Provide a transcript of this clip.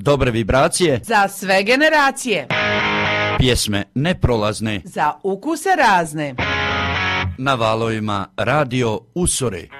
Dobre vibracije za sve generacije. Pjesme neprolazne za ukuse razne. Na valovima Radio Usore.